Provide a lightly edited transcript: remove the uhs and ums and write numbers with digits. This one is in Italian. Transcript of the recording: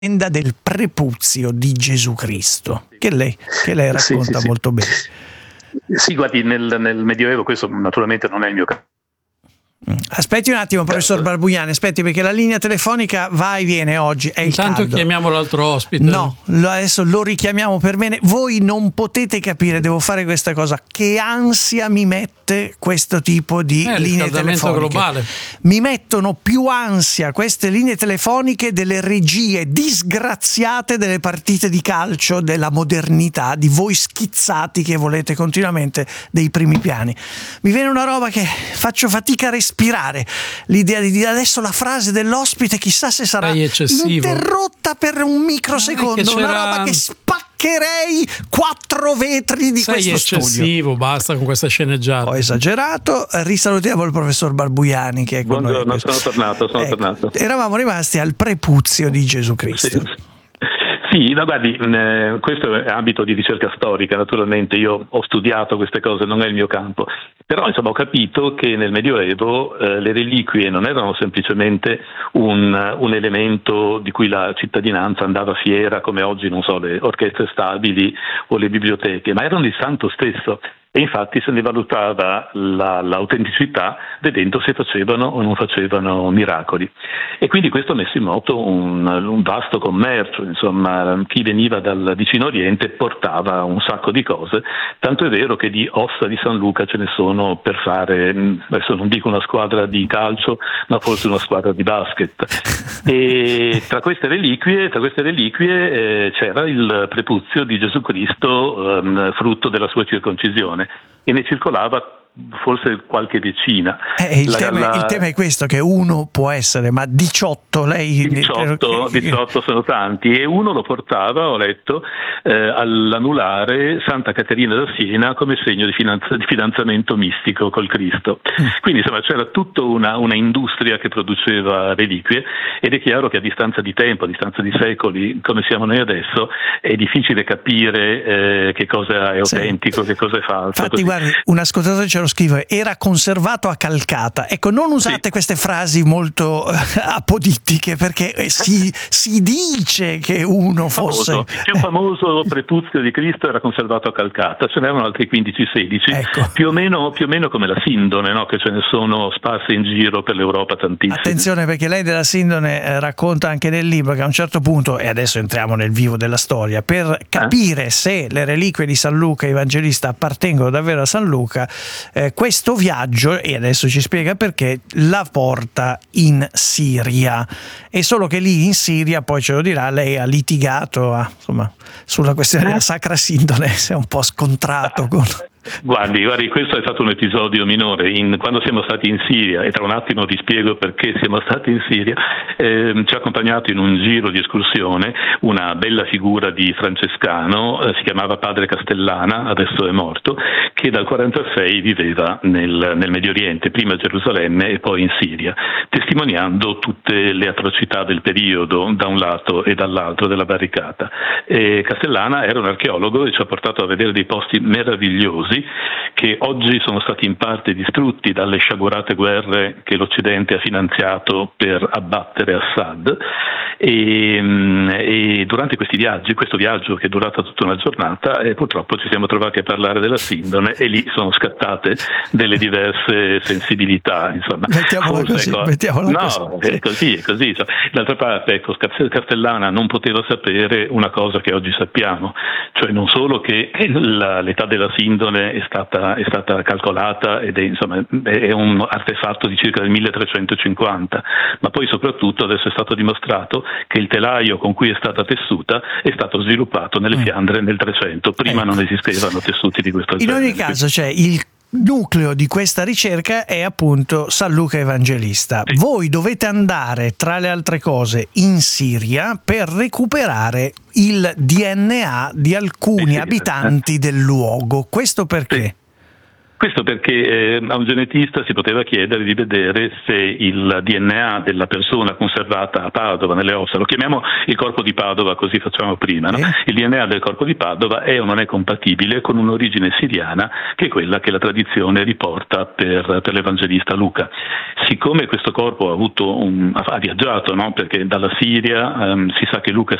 del prepuzio di Gesù Cristo, che lei racconta sì. molto bene. Sì, guardi, nel Medioevo questo naturalmente non è il mio caso. Aspetti un attimo, professor Barbugliani, aspetti, perché la linea telefonica va e viene oggi. È intanto il caldo. Chiamiamo l'altro ospite. No, adesso lo richiamiamo per bene. Voi non potete capire, devo fare questa cosa, che ansia mi mette questo tipo di linee telefoniche. Globale. Mi mettono più ansia queste linee telefoniche delle regie disgraziate delle partite di calcio della modernità, di voi schizzati che volete continuamente dei primi piani. Mi viene una roba che faccio fatica a respirare. L'idea di dire adesso la frase dell'ospite, chissà se sarà interrotta per un microsecondo, una roba che spaccherei 4 vetri di questo studio. Sei eccessivo, basta con questa sceneggiata. Ho esagerato. Risalutiamo il professor Barbugliani che è con noi. Buongiorno, sono tornato. Eravamo rimasti al prepuzio di Gesù Cristo. Sì, no, guardi, questo è ambito di ricerca storica, naturalmente io ho studiato queste cose, non è il mio campo, però insomma ho capito che nel Medioevo le reliquie non erano semplicemente un elemento di cui la cittadinanza andava fiera come oggi, non so, le orchestre stabili o le biblioteche, ma erano il santo stesso. E infatti se ne valutava l'autenticità vedendo se facevano o non facevano miracoli. E quindi questo ha messo in moto un vasto commercio, insomma chi veniva dal vicino Oriente portava un sacco di cose, tanto è vero che di ossa di San Luca ce ne sono per fare, adesso non dico una squadra di calcio, ma forse una squadra di basket. E tra queste reliquie c'era il prepuzio di Gesù Cristo, frutto della sua circoncisione. E ne circolava forse qualche decina. Il tema è questo, che uno può essere, ma 18 lei... 18 sono tanti, e uno lo portava, ho letto, all'anulare Santa Caterina da Siena come segno di fidanzamento mistico col Cristo. Quindi insomma c'era tutta una industria che produceva reliquie, ed è chiaro che a distanza di tempo, a distanza di secoli, come siamo noi adesso, è difficile capire che cosa è autentico, che cosa è falso. Infatti guardi, un ascoltatore ce lo scrive: era conservato a Calcata. Ecco, non usate queste frasi molto apodittiche, perché si dice che uno fosse... Il più famoso prepuzio di Cristo era conservato a Calcata, ce n'erano altri 15-16, ecco. più o meno come la Sindone, no? Che ce ne sono sparse in giro per l'Europa tantissime. Attenzione, perché lei della Sindone racconta anche nel libro che a un certo punto, e adesso entriamo nel vivo della storia, per capire se le reliquie di San Luca Evangelista appartengono davvero a San Luca, questo viaggio, e adesso ci spiega perché, la porta in Siria. E solo che lì in Siria, poi ce lo dirà, lei ha litigato sulla questione della Sacra Sindone, si è un po' scontrato con... Guardi, questo è stato un episodio minore. Quando siamo stati in Siria, e tra un attimo ti spiego perché siamo stati in Siria, ci ha accompagnato in un giro di escursione una bella figura di francescano, si chiamava padre Castellana, adesso è morto, che dal 1946 viveva nel Medio Oriente, prima a Gerusalemme e poi in Siria, testimoniando tutte le atrocità del periodo da un lato e dall'altro della barricata. Castellana era un archeologo e ci ha portato a vedere dei posti meravigliosi che oggi sono stati in parte distrutti dalle sciagurate guerre che l'Occidente ha finanziato per abbattere Assad, e durante questo viaggio che è durato tutta una giornata, purtroppo ci siamo trovati a parlare della Sindone, e lì sono scattate delle diverse sensibilità, insomma. Mettiamola così. È così. D'altra parte, Castellana non poteva sapere una cosa che oggi sappiamo, cioè non solo che l'età della Sindone è stata calcolata ed è un artefatto di circa del 1350, ma poi soprattutto adesso è stato dimostrato che il telaio con cui è stata tessuta è stato sviluppato nelle Fiandre nel 300, prima non esistevano tessuti di questo genere. In ogni caso il nucleo di questa ricerca è appunto San Luca Evangelista. Sì. Voi dovete andare, tra le altre cose, in Siria per recuperare il DNA di alcuni abitanti del luogo. Questo perché? Questo perché a un genetista si poteva chiedere di vedere se il DNA della persona conservata a Padova nelle ossa, lo chiamiamo il corpo di Padova, così facciamo prima, no? Il DNA del corpo di Padova è o non è compatibile con un'origine siriana, che è quella che la tradizione riporta per l'Evangelista Luca. Siccome questo corpo ha viaggiato, no? Perché dalla Siria si sa che Luca